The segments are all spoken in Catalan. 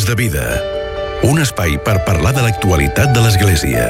Paraules de vida. Un espai per parlar de l'actualitat de l'Església.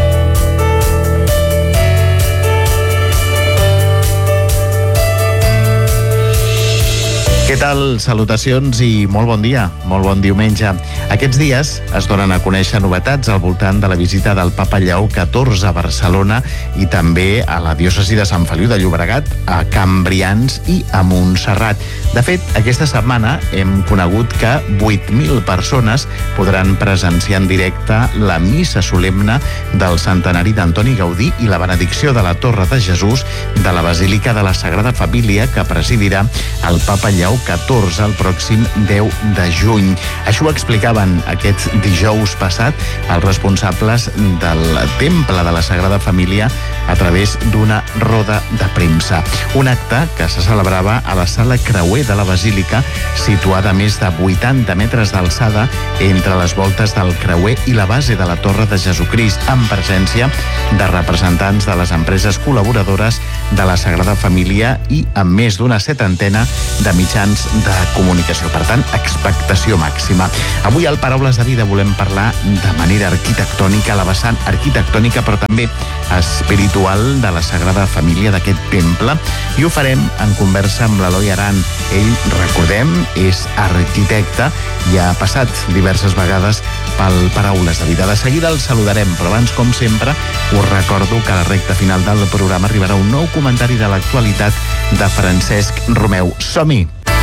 Què tal? Salutacions i molt bon dia, molt bon diumenge. Aquests dies es donen a conèixer novetats al voltant de la visita del Papa Lleó XIV a Barcelona i també a la diòcesi de Sant Feliu de Llobregat, a Can Brians i a Montserrat. De fet, aquesta setmana hem conegut que 8.000 persones podran presenciar en directe la missa solemne del centenari d'Antoni Gaudí i la benedicció de la Torre de Jesús de la Basílica de la Sagrada Família que presidirà el Papa Lleó XIV el pròxim 10 de juny. Això ho explicaven aquest dijous passat els responsables del Temple de la Sagrada Família a través d'una roda de premsa. Un acte que se celebrava a la sala creuer de la Basílica, situada a més de 80 metres d'alçada entre les voltes del creuer i la base de la Torre de Jesucrist, amb presència de representants de les empreses col·laboradores de la Sagrada Família i amb més d'una setantena de mitjans de comunicació. Per tant, expectació màxima. Avui al Paraules de Vida volem parlar de manera arquitectònica, la vessant arquitectònica però també espiritual de la Sagrada Família d'aquest temple, i ho farem en conversa amb l'Eloi Aran. Ell, recordem, és arquitecte i ha passat diverses vegades pel Paraules de Vida. De seguida el saludarem, però abans, com sempre, us recordo que a la recta final del programa arribarà un nou comentari de l'actualitat de Francesc Romeu. Som-hi!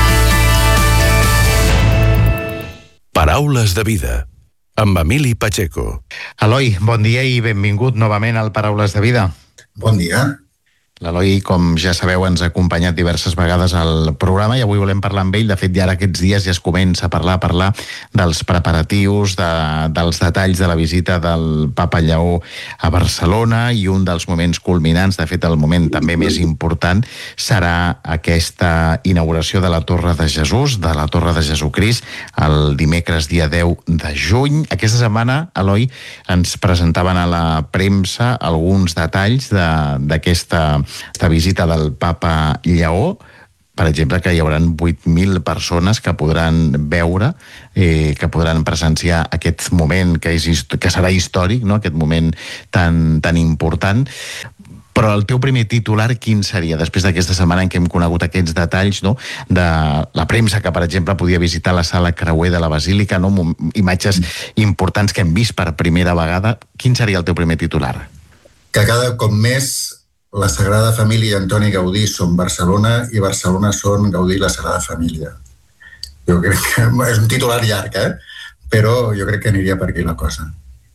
Paraules de vida, amb Emili Pacheco. Eloi, bon dia i benvingut novament al Paraules de Vida. Bon dia. L'Eloi, com ja sabeu, ens ha acompanyat diverses vegades al programa i avui volem parlar amb ell. De fet, ja ara aquests dies ja es comença a parlar dels preparatius, dels detalls de la visita del Papa Lleó a Barcelona, i un dels moments culminants, de fet el moment també més important, serà aquesta inauguració de la Torre de Jesús, de la Torre de Jesucrist, el dimecres dia 10 de juny. Aquesta setmana, Eloi, ens presentaven a la premsa alguns detalls d'aquesta visita del Papa Lleó. Per exemple, que hi haurà 8.000 persones que podran veure, que podran presenciar aquest moment que serà històric, no? Aquest moment tan important. Però el teu primer titular quin seria, després d'aquesta setmana en què hem conegut aquests detalls, no? De la premsa que, per exemple, podia visitar la sala creuer de la Basílica, no? Imatges importants que hem vist per primera vegada. Quin seria el teu primer titular? Que cada cop més la Sagrada Família i Antoni Gaudí són Barcelona i Barcelona són Gaudí i la Sagrada Família. Jo crec que és un titular llarg, però jo crec que aniria per aquí la cosa.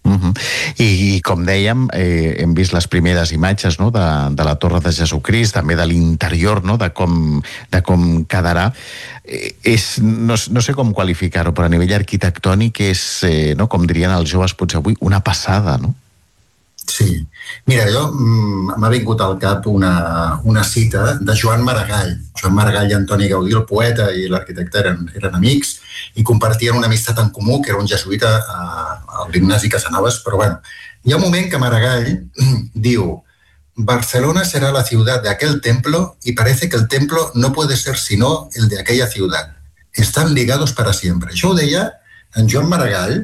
I com dèiem, hem vist les primeres imatges, no? de la Torre de Jesucrist, també de l'interior, no? de com quedarà. No sé com qualificar-ho, però a nivell arquitectònic és, no? Com dirien els joves potser avui, una passada, no? Sí. Mira, m'ha vingut al cap una cita de Joan Maragall. Joan Maragall i Antoni Gaudí, el poeta i l'arquitecte, eren amics i compartien una amistat en comú, que era un jesuïta al Ignasi Casanovas, però bueno, hi ha un moment que Maragall diu: Barcelona será la ciudad de aquel templo y parece que el templo no puede ser sino el de aquella ciudad. Están ligados para siempre. Això ho deia en Joan Maragall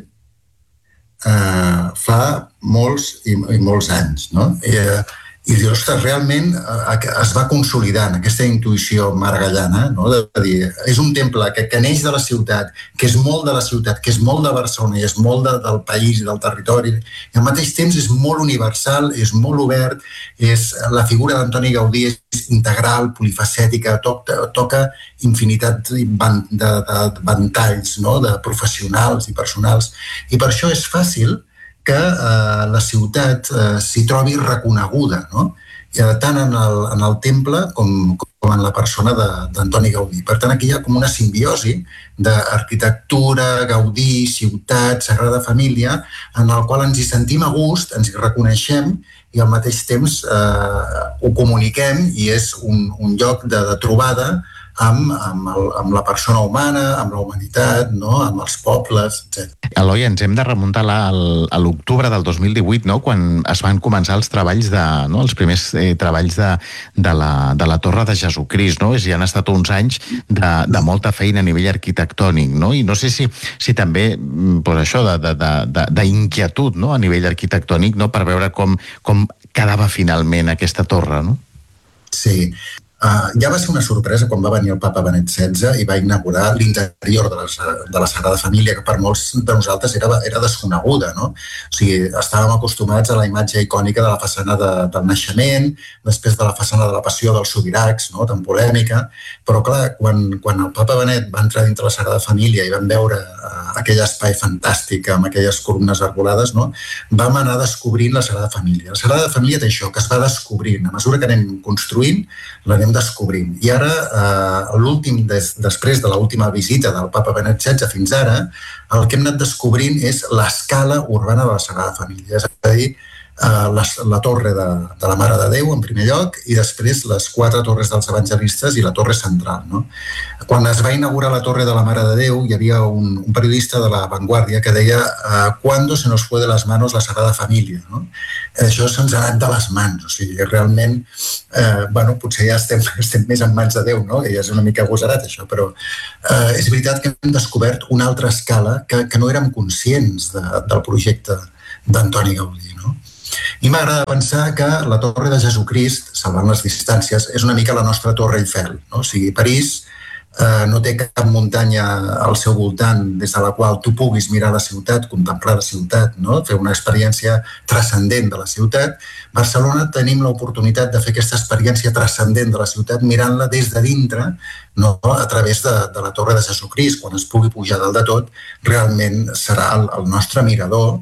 fa molts i molts anys, no? I dius, ostres, realment es va consolidant aquesta intuïció maragallana, no? De dir, és un temple que neix de la ciutat, que és molt de la ciutat, que és molt de Barcelona i és molt del país i del territori, i al mateix temps és molt universal, és molt obert, la figura d'Antoni Gaudí és integral, polifacètica, toca infinitat de ventalls, no? De professionals i personals, i per això és fàcil que la ciutat s'hi trobi reconeguda, no? Tant en el temple com en la persona d'Antoni Gaudí. Per tant, aquí hi ha com una simbiosi d'arquitectura, Gaudí, ciutat, Sagrada Família, en el qual ens hi sentim a gust, ens hi reconeixem i al mateix temps ho comuniquem, i és un lloc de trobada amb la persona humana, amb la humanitat, no? Amb els pobles, etc. Eloi, ens hem de remuntar a l'octubre del 2018, no? Quan es van començar els treballs els primers treballs de la Torre de Jesucrist, no? Ja han estat uns anys de molta feina a nivell arquitectònic, no? I no sé si també, pues això, d'inquietud, no? A nivell arquitectònic, no? Per veure com quedava finalment aquesta torre, no? Sí. Ja va ser una sorpresa quan va venir el papa Benet XVI i va inaugurar l'interior de la Sagrada Família, que per molts de nosaltres era desconeguda, no? O sigui, estàvem acostumats a la imatge icònica de la façana del naixement, després de la façana de la Passió dels Subirachs, no? Tan polèmica, però clar, quan el papa Benet va entrar dintre la Sagrada Família i vam veure aquell espai fantàstic amb aquelles columnes arbolades, no? Vam anar descobrint la Sagrada Família. La Sagrada Família té això, que es va descobrint. A mesura que anem construint, l'anem descobrint. I ara, després de l'última visita del papa Benet XVI fins ara, el que hem anat descobrint és l'escala urbana de la Sagrada Família. És a dir, la torre de la Mare de Déu, en primer lloc, i després les 4 torres dels evangelistes i la torre central, no? Quan es va inaugurar la torre de la Mare de Déu, hi havia un periodista de La Vanguardia que deia «¿Cuándo se nos fue de las manos la Sagrada Família?», no? Això se'ns ha anat de les mans, o sigui, realment, potser ja estem més en mans de Déu, no? I és una mica agosarat, això, però és veritat que hem descobert una altra escala que no érem conscients del projecte d'Antoni Gaudí, no? I m'agrada pensar que la Torre de Jesucrist, salvant les distàncies, és una mica la nostra Torre Eiffel, no? O sigui, París no té cap muntanya al seu voltant des de la qual tu puguis mirar la ciutat, contemplar la ciutat, no? Fer una experiència transcendent de la ciutat. Barcelona tenim l'oportunitat de fer aquesta experiència transcendent de la ciutat mirant-la des de dintre, no? A través de la Torre de Jesucrist. Quan es pugui pujar dalt de tot, realment serà el nostre mirador,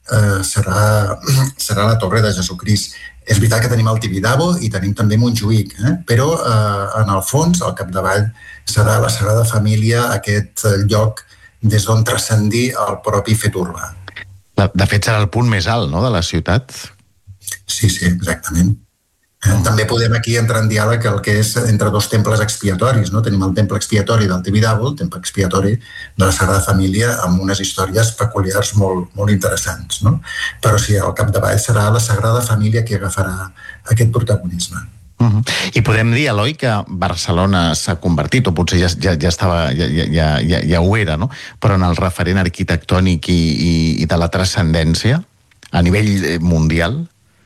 serà la Torre de Jesucrist. És veritat que tenim el Tibidabo i tenim també Montjuïc, però en el fons, al capdavall, serà la Sagrada Família aquest lloc des d'on transcendir el propi fet urbà. De fet, serà el punt més alt, no?, de la ciutat. Sí, exactament. També podem aquí entrar en diàleg el que és entre dos temples expiatoris, no? Tenim el temple expiatori del Tibidabo, el temple expiatori de la Sagrada Família, amb unes històries peculiars molt interessants, no? Però sí, al capdavall serà la Sagrada Família que agafarà aquest protagonisme. I podem dir, Eloi, que Barcelona s'ha convertit, o potser ja ho era, no? Però en el referent arquitectònic i de la transcendència a nivell mundial?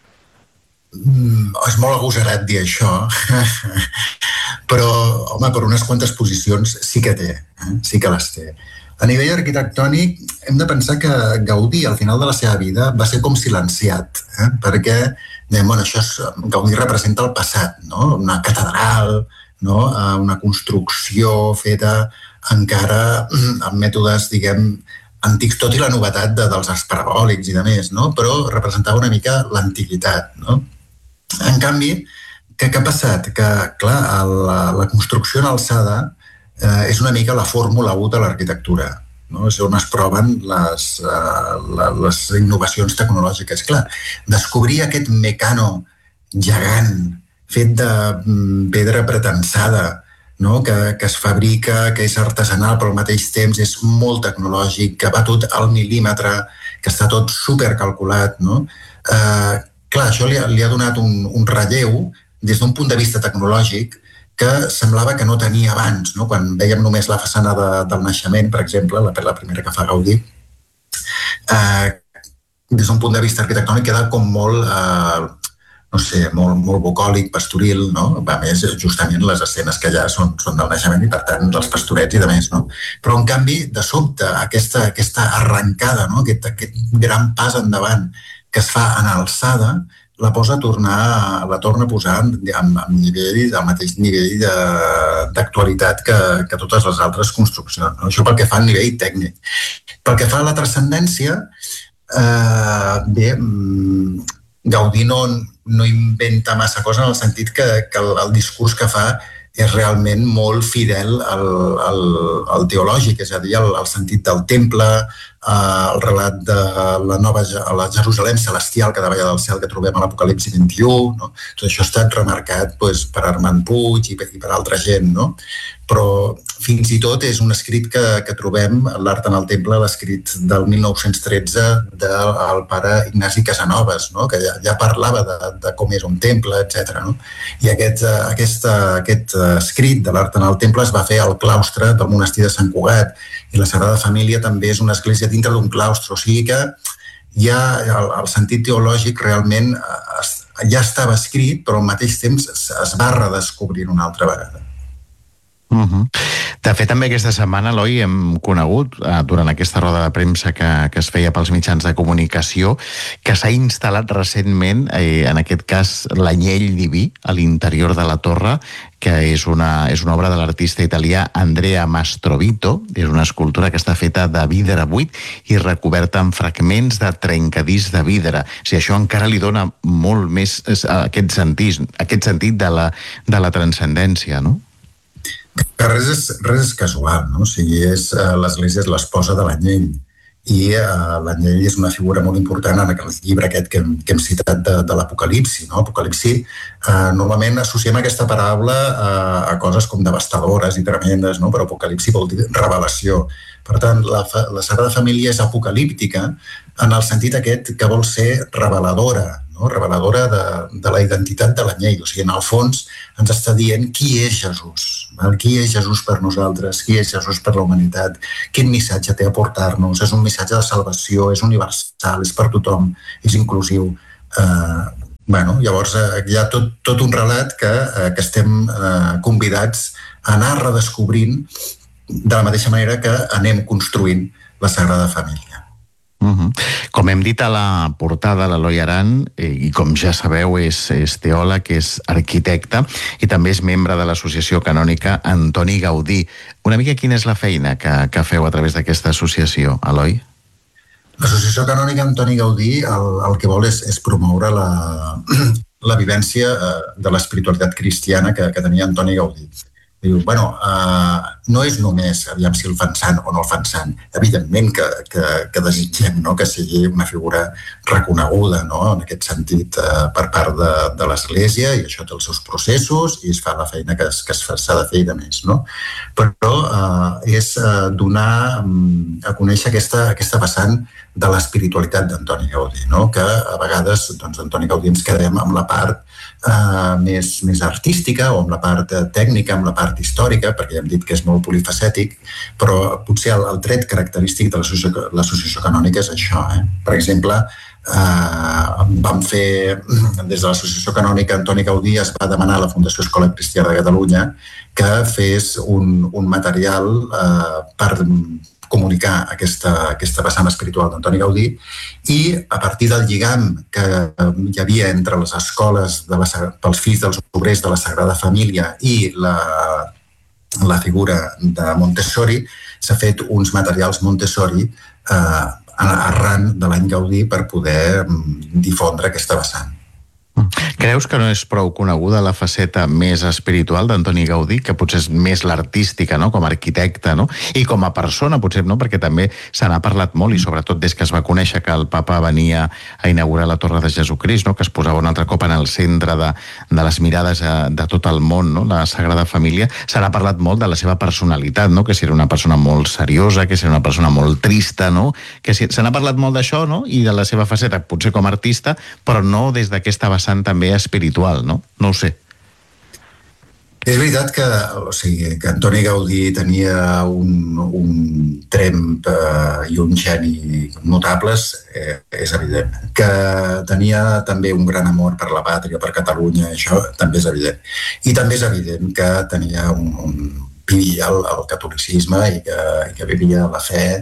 És molt agosarat dir això, però, home, per unes quantes posicions sí que té, sí que les té. A nivell arquitectònic hem de pensar que Gaudí, al final de la seva vida, va ser com silenciat, perquè Gaudí representa el passat, no? Una catedral, no? Una construcció feta encara amb mètodes, diguem, antics, tot i la novetat dels parabòlics i de més, no? Però representava una mica l'antiguitat, no? En canvi, què ha passat? Que, clar, la construcció en alçada és una mica la fórmula 1 de l'arquitectura, no? És on es proven les innovacions tecnològiques. Clar, descobrir aquest mecano gegant fet de pedra pretensada, no? Que es fabrica, que és artesanal, però al mateix temps és molt tecnològic, que va tot al mil·límetre, que està tot supercalculat, no? Clar, això li ha donat un relleu des d'un punt de vista tecnològic que semblava que no tenia abans, no? Quan vèiem només la façana del naixement, per exemple, la primera que fa Gaudí, des d'un punt de vista arquitectònic queda com molt, molt bucòlic, pastoril, no? A més, justament les escenes que allà són del naixement i, per tant, dels pastorets i de més, no? Però, en canvi, de sobte, aquesta arrencada, no? Aquest gran pas endavant que es fa en alçada, la torna a posar al mateix nivell d'actualitat que totes les altres construccions, no? Això pel que fa al nivell tècnic. Pel que fa a la transcendència, Gaudí no inventa massa cosa en el sentit que el discurs que fa és realment molt fidel al teològic, és a dir, al sentit del temple, el relat de la Jerusalem celestial que davalla del cel que trobem a l'Apocalipsi 21, no? Tot això ha estat remarcat per Armand Puig i per altra gent, no? Però fins i tot és un escrit que trobem, l'Art en el Temple, l'escrit del 1913 del pare Ignasi Casanovas, no? Que ja parlava de com és un temple, etc. No? I aquest escrit de l'Art en el Temple es va fer al claustre del monestir de Sant Cugat, i la Sagrada Família també és una església dintre d'un claustre, o sigui que ja el sentit teològic realment ja estava escrit, però al mateix temps es va redescobrint una altra vegada. De fet, també aquesta setmana, Eloi, hem conegut, durant aquesta roda de premsa que es feia pels mitjans de comunicació, que s'ha instal·lat recentment, en aquest cas, l'Anyell Diví, a l'interior de la torre, que és una obra de l'artista italià Andrea Mastrovito. És una escultura que està feta de vidre buit i recoberta amb fragments de trencadís de vidre. O sigui, això encara li dona molt més aquest sentit de la transcendència, no? Que res és casual, no? O sigui, l'Església és l'esposa de l'Anyell, i l'Anyell és una figura molt important en el llibre aquest que hem citat de l'Apocalipsi, no? Apocalipsi, normalment associem aquesta paraula a coses com devastadores i tremendes, no? Però Apocalipsi vol dir revelació. Per tant, la Sagrada Família és apocalíptica en el sentit aquest que vol ser reveladora, no? Reveladora de la identitat de l'Anyell. O sigui, en el fons ens està dient qui és Jesús, qui és Jesús per nosaltres, qui és Jesús per la humanitat, quin missatge té a portar-nos. És un missatge de salvació, és universal, és per tothom, és inclusiu. Llavors hi ha tot un relat que estem convidats a anar redescobrint de la mateixa manera que anem construint la Sagrada Família. Com hem dit a la portada, l'Eloi Aran, i com ja sabeu, és teòleg, és arquitecte i també és membre de l'Associació Canònica Antoni Gaudí. Una mica quina és la feina que feu a través d'aquesta associació, Eloi? L'Associació Canònica Antoni Gaudí el que vol és promoure la vivència de l'espiritualitat cristiana que tenia Antoni Gaudí. Diu, no és només aviam si el fan sant o no el fan sant. Evidentment que desitgem, no?, que sigui una figura reconeguda, no?, en aquest sentit per part de l'Església, i això té els seus processos i es fa la feina que s'ha de fer i de més, no? Però és donar a conèixer aquesta vessant de l'espiritualitat d'Antoni Gaudí, no? Que a vegades d'Antoni Gaudí ens quedem amb la part més artística o amb la part tècnica, amb la part històrica, perquè ja hem dit que és molt polifacètic, però potser el tret característic de l'Associació Canònica és això. Per exemple, vam fer, des de l'Associació Canònica Antoni Gaudí es va demanar a la Fundació Escola Cristiana de Catalunya que fes un material per comunicar aquesta vessant espiritual d'Antoni Gaudí, i a partir del lligam que hi havia entre les escoles pels fills dels obrers de la Sagrada Família i la figura de Montessori, s'ha fet uns materials Montessori arran de l'any Gaudí per poder difondre aquesta vessant. Creus que no és prou coneguda la faceta més espiritual d'Antoni Gaudí, que potser és més l'artística, no?, com a arquitecte, no?, i com a persona, potser, no?, perquè també se n'ha parlat molt, i sobretot des que es va conèixer que el papa venia a inaugurar la Torre de Jesucrist, no?, que es posava un altre cop en el centre de les mirades de tot el món, no?, la Sagrada Família, se n'ha parlat molt de la seva personalitat, no?, que si era una persona molt seriosa, que si era una persona molt trista, no?, que se n'ha parlat molt d'això, no?, i de la seva faceta, potser com a artista, però no des d'aquesta vessant també espiritual, no? No ho sé. És veritat que Antoni Gaudí tenia un tremp i un geni notables, és evident. Que tenia també un gran amor per la pàtria, per Catalunya, això també és evident. I també és evident que tenia vivia el catolicisme i que vivia la fe,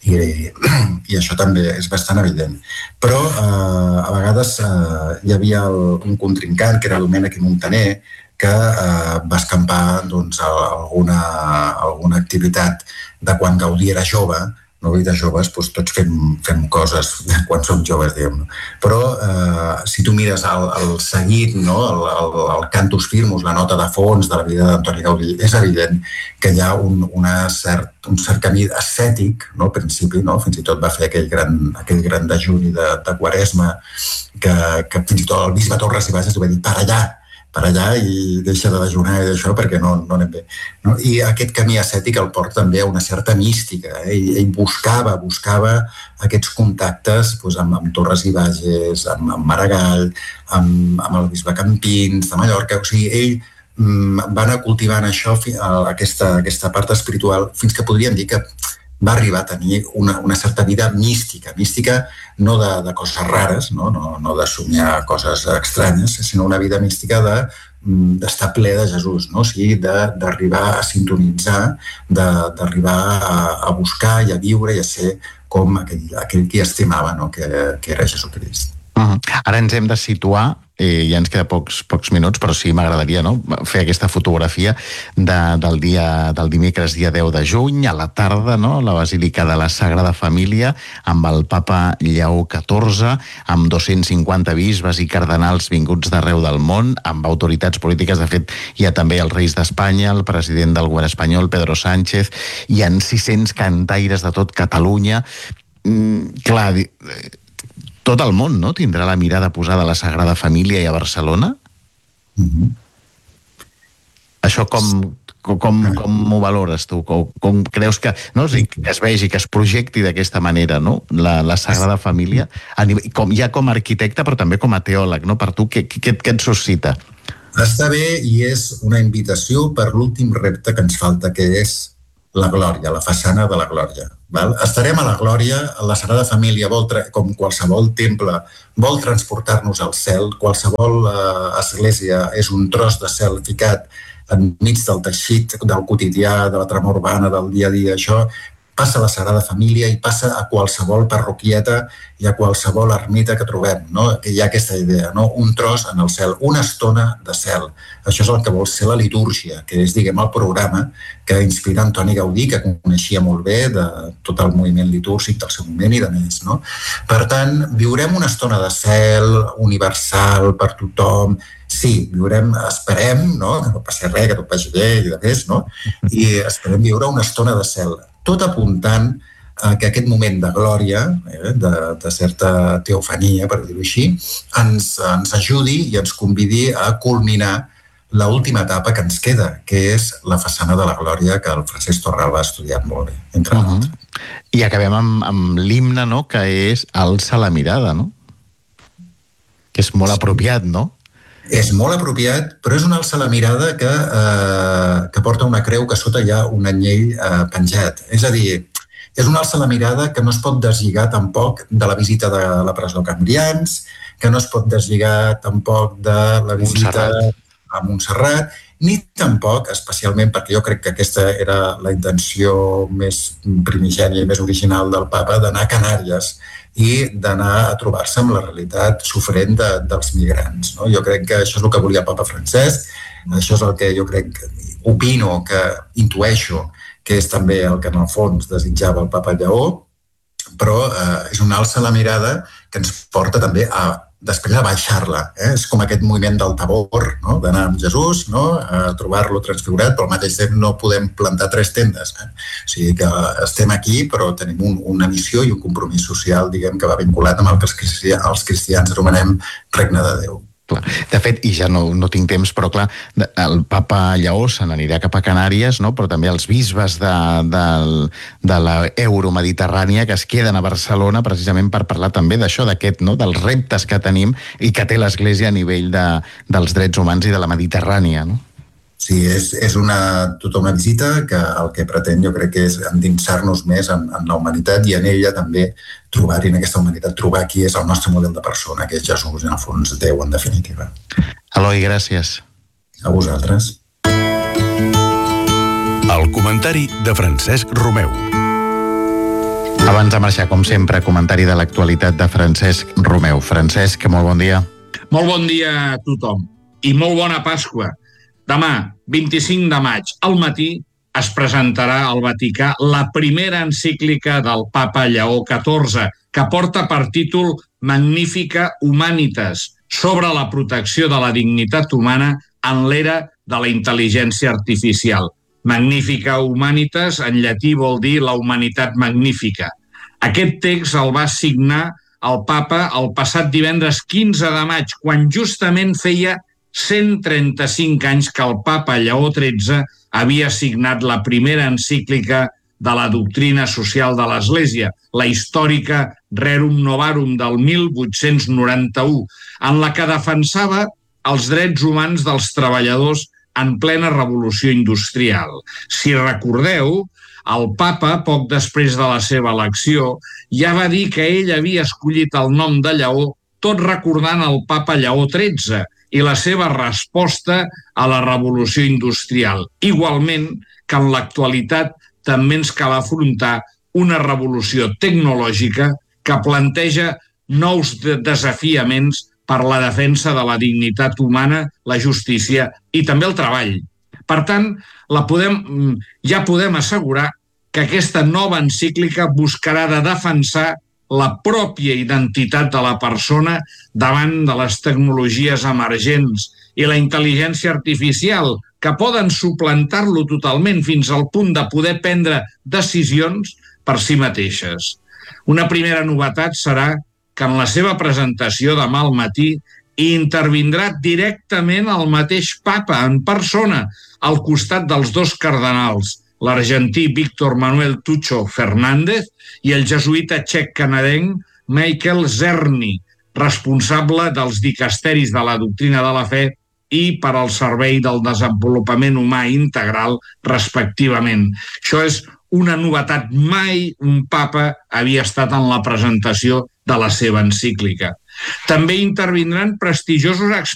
i això també és bastant evident. Però a vegades hi havia un contrincant, que era Domènec i Montaner, que va escampar alguna activitat de quan Gaudí era jove, de joves, doncs tots fem coses quan som joves, diguem. Però si tu mires el seguit, no? el cantus firmus, la nota de fons de la vida d'Antoni Gaudí, és evident que hi ha un cert camí ascètic, no? Al principi, no? Fins i tot va fer aquell gran dejuni de Quaresma, que fins i tot el bisbe Torres i Bages li va dir per allà i deixa de dejunar i d'això perquè no anem bé. No? I aquest camí ascètic el porta també a una certa mística. Ell buscava aquests contactes amb Torres i Bages, amb Maragall, amb el bisbe Campins de Mallorca. O sigui, ell va anar cultivant això, aquesta part espiritual, fins que podríem dir que va arribar a tenir una certa vida mística no de coses rares, no de somiar coses estranyes, sinó una vida mística d'estar ple de Jesús, no? O sigui, d'arribar a sintonitzar, d'arribar a buscar i a viure i a ser com aquell qui estimava, no? que era Jesucrist. Ara ens hem de situar, ja ens queda pocs minuts, però sí m'agradaria fer aquesta fotografia del dimecres, dia 10 de juny, a la tarda, la Basílica de la Sagrada Família, amb el papa Lleó XIV, amb 250 bisbes i cardenals vinguts d'arreu del món, amb autoritats polítiques. De fet, hi ha també els reis d'Espanya, el president del govern espanyol, Pedro Sánchez, hi ha 600 cantaires de tot Catalunya. Clar, tot el món, no?, tindrà la mirada posada a la Sagrada Família i a Barcelona? Això com ho valores tu? Com creus que es vegi, que es projecti d'aquesta manera, no?, la Sagrada Família, ja com a arquitecte, però també com a teòleg, no? Per tu, què et suscita? Està bé i és una invitació per l'últim repte que ens falta, que és la glòria, la façana de la glòria. Estarem a la glòria, la Sagrada Família, com qualsevol temple, vol transportar-nos al cel, qualsevol església és un tros de cel ficat enmig del teixit, del quotidià, de la trama urbana, del dia a dia, això passa a la Sagrada Família i passa a qualsevol parroquieta i a qualsevol ermita que trobem, no? Hi ha aquesta idea, no? Un tros en el cel, una estona de cel. Això és el que vol ser la litúrgia, que és, diguem, el programa que inspira Antoni Gaudí, que coneixia molt bé de tot el moviment litúrgic del seu moment i de més, no? Per tant, viurem una estona de cel universal per tothom. Sí, esperem, no? Que no passi res, que tot vagi bé i de més, no? I esperem viure una estona de cel, tot apuntant que aquest moment de glòria, de certa teofania, per dir-ho així, ens ajudi i ens convidi a culminar l'última etapa que ens queda, que és la façana de la glòria, que el Francesc Torralba ha estudiat molt bé, entre altres. I acabem amb l'himne, no?, que és Alça la mirada, no? Que és molt apropiat, no? És molt apropiat, però és un alça la mirada que porta una creu que sota hi ha un anyell penjat. És a dir, és un alça la mirada que no es pot deslligar tampoc de la visita de la presó Cambrians, que no es pot deslligar tampoc de la visita a Montserrat, ni tampoc, especialment, perquè jo crec que aquesta era la intenció més primigènia i més original del papa, d'anar a Canàries i d'anar a trobar-se amb la realitat sofrent dels migrants. No? Jo crec que això és el que volia el papa Francesc, això és el que jo crec, opino, que intueixo, que és també el que en el fons desitjava el papa Lleó, però és un alça la mirada que ens porta també després a baixar-la. És com aquest moviment del Tabor, no? D'anar amb Jesús, no? A trobar-lo transfigurat, però al mateix temps no podem plantar 3 tendes. O sigui que estem aquí, però tenim una missió i un compromís social, diguem, que va vinculat amb el que els cristians anomenem Regne de Déu. De fet, i ja no tinc temps, però clar, el papa Lleó se n'anirà cap a Canàries, no? Però també els bisbes de l'Euromediterrània que es queden a Barcelona precisament per parlar també d'això, d'aquest, no? Dels reptes que tenim i que té l'Església a nivell dels drets humans i de la Mediterrània, no? Sí, és tota una visita que el que pretén jo crec que és endinsar-nos més en la humanitat i en ella també trobar-hi en aquesta humanitat, trobar qui és el nostre model de persona, que és Jesús, en el fons Déu, en definitiva. Eloi, gràcies. A vosaltres. El comentari de Francesc Romeu. Abans de marxar, com sempre, comentari de l'actualitat de Francesc Romeu. Francesc, molt bon dia. Molt bon dia a tothom i molt bona Pasqua. Demà, 25 de maig, al matí, es presentarà al Vaticà la primera encíclica del papa Lleó XIV, que porta per títol Magnifica Humanitas, sobre la protecció de la dignitat humana en l'era de la intel·ligència artificial. Magnifica Humanitas en llatí vol dir la humanitat magnífica. Aquest text el va signar el papa el passat divendres 15 de maig, quan justament feia 135 anys que el papa Lleó XIII havia signat la primera encíclica de la doctrina social de l'Església, la històrica Rerum Novarum del 1891, en la que defensava els drets humans dels treballadors en plena revolució industrial. Si recordeu, el papa, poc després de la seva elecció, ja va dir que ell havia escollit el nom de Lleó, tot recordant el papa Lleó XIII i la seva resposta a la revolució industrial. Igualment que en l'actualitat també ens cal afrontar una revolució tecnològica que planteja nous desafiaments per la defensa de la dignitat humana, la justícia i també el treball. Per tant, ja podem assegurar que aquesta nova encíclica buscarà de defensar la pròpia identitat de la persona davant de les tecnologies emergents i la intel·ligència artificial, que poden suplantar-lo totalment fins al punt de poder prendre decisions per si mateixes. Una primera novetat serà que en la seva presentació demà al matí hi intervindrà directament el mateix papa en persona, al costat dels dos cardenals, l'argentí Víctor Manuel Tucho Fernández i el jesuïta txec-canadenc Michael Zerny, responsable dels dicasteris de la doctrina de la fe i per al servei del desenvolupament humà integral, respectivament. Això és una novetat. Mai un papa havia estat en la presentació de la seva encíclica. També intervindran prestigiosos experts